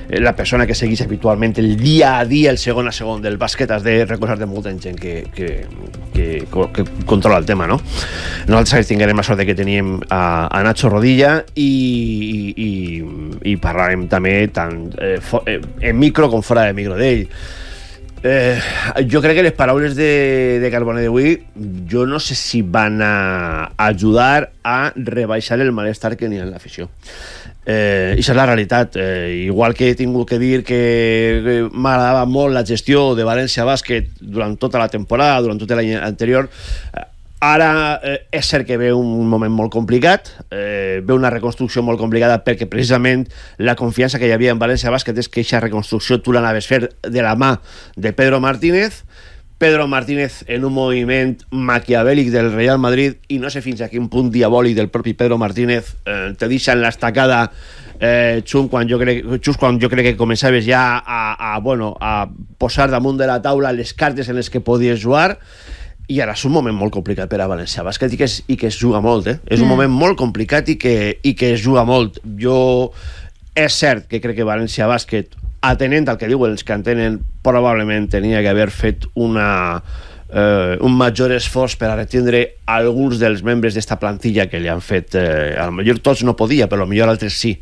la persona que seguís habitualment el dia a dia, el segon a segon del bàsquet, has de recordar de molta gent que controla el tema, no? Nosaltres tinguem la sort que teníem a Nacho Rodilla i parlarem també tant en micro com fora de micro d'ell. Jo crec que les paraules de Carbonet d'avui jo no sé si van a ajudar a rebaixar el malestar que n'hi ha en l'afició. I això és la realitat. Igual que he tingut que dir que m'agradava molt la gestió de València Bàsquet durant tota la temporada, durant tot l'any anterior, ara és cert que ve un moment molt complicat, ve una reconstrucció molt complicada perquè precisament la confiança que hi havia en València Bàsquet és que aquesta reconstrucció tu l'anaves a fer de la mà de Pedro Martínez en un moviment maquiavèlic del Real Madrid, i no sé fins a quin punt diabòlic del propi Pedro Martínez te deixen l'estacada just quan jo crec que començaves ja a posar damunt de la taula les cartes en les que podies jugar. I ara és un moment molt complicat per a València Bàsquet i que es juga molt, És un moment molt complicat i que es juga molt. Jo és cert que crec que València Bàsquet, atenent al que diuen els que entenen, probablement tenia que haver fet un major esforç per a retindre alguns dels membres d'esta plantilla que li han fet. Potser tots no podia, però potser altres sí.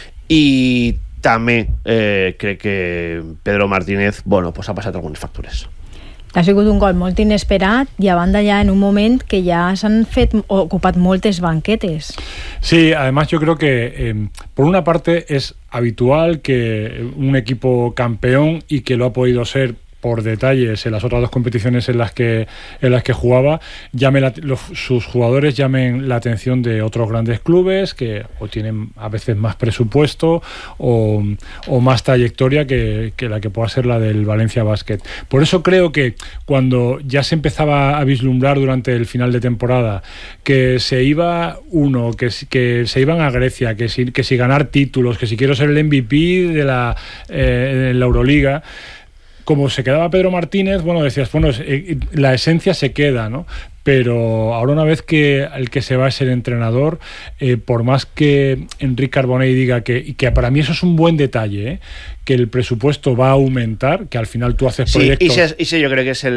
I també crec que Pedro Martínez ha passat algunes factures. Ha sigut un gol molt inesperat i a banda ya en un moment que ya s'han ocupat moltes banquetes. Sí, además yo creo que por una parte es habitual que un equipo campeón y que lo ha podido ser por detalles en las otras dos competiciones en las que jugaba, sus jugadores llamen la atención de otros grandes clubes que o tienen a veces más presupuesto o más trayectoria que la que pueda ser la del Valencia Basket. Por eso creo que cuando ya se empezaba a vislumbrar durante el final de temporada que se iba que se iban a Grecia, que si ganar títulos, que si quiero ser el MVP de la Euroliga, como se quedaba Pedro Martínez, decías, la esencia se queda, ¿no? Pero ahora una vez que el que se va es el entrenador, por más que Enric Carbonell diga que para mí eso es un buen detalle, que el presupuesto va a aumentar, que al final tú haces proyectos... Sí, yo creo que es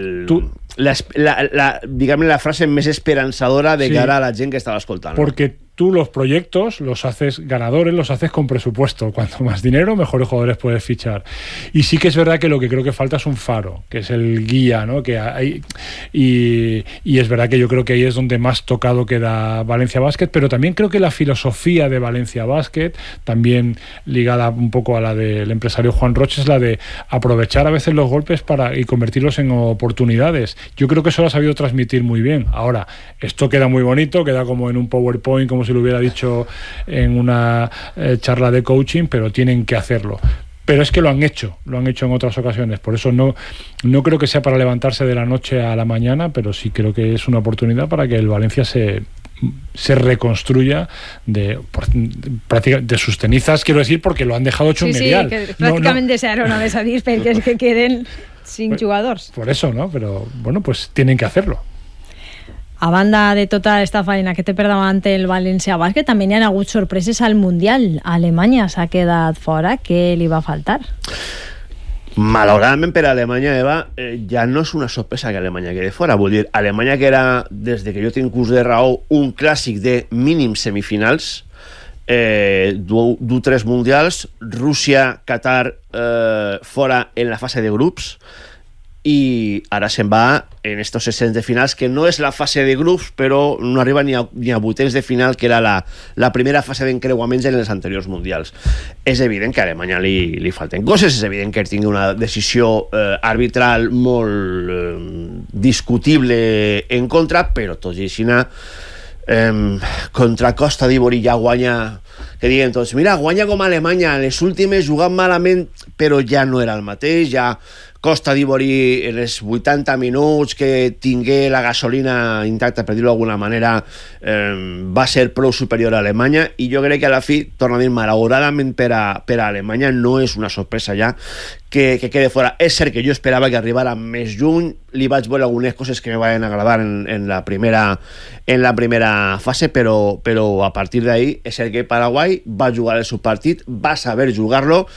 la frase més esperanzadora de cara a la gent que estaba escoltant. Porque tú los proyectos los haces ganadores, los haces con presupuesto. Cuanto más dinero, mejores jugadores puedes fichar. Y sí que es verdad que lo que creo que falta es un faro, que es el guía, ¿no? Que hay, y es verdad que yo creo que ahí es donde más tocado queda Valencia Basket, pero también creo que la filosofía de Valencia Basket, también ligada un poco a la del empresario Juan Roche, es la de aprovechar a veces los golpes y convertirlos en oportunidades. Yo creo que eso lo ha sabido transmitir muy bien. Ahora, esto queda muy bonito, queda como en un PowerPoint, como si lo hubiera dicho en una charla de coaching, pero tienen que hacerlo. Pero es que lo han hecho en otras ocasiones. Por eso no creo que sea para levantarse de la noche a la mañana, pero sí creo que es una oportunidad para que el Valencia se reconstruya de sus cenizas, quiero decir, porque lo han dejado hecho un medial. Sí, que prácticamente serà una vez a dir perquè es que queden sin jugadors. Por eso, ¿no? Pero pues tienen que hacerlo. A banda de tota aquesta feina que té per davant el València Bàsquet, també hi ha hagut sorpreses al Mundial. Alemanya s'ha quedat fora. Què li va faltar? Malauradament per a Alemanya, Eva, ja no és una sorpresa que Alemanya quede fora. Vull dir, Alemanya, que era, des de que jo tinc ús de raó, un clàssic de mínims semifinals, du 3 mundials, Rússia, Qatar fora en la fase de grups, i ara se'n va en estos 16 de finals, que no és la fase de grups, però no arriba ni a vuitens de final, que era la primera fase d'encreuaments en els anteriors mundials. És evident que a Alemanya li falten coses, és evident que tingui una decisió arbitral molt discutible en contra, però tot i així contra Costa d'Ivori ja guanya, que diguen tots, mira, guanya com Alemanya, les últimes jugant malament, però ja no era el mateix, ja Costa d'Ivori en els 80 minuts que tingué la gasolina intacta, per dir-ho d'alguna manera, va ser prou superior a Alemanya, i jo crec que a la fi, torno a dir, malauradament per a Alemanya no és una sorpresa ja que quede fora. És cert que jo esperava que arribara més lluny, li vaig veure algunes coses que me van agradar en la primera fase, però a partir d'ahí és cert que Paraguai va jugar el seu partit, va saber jugar-lo,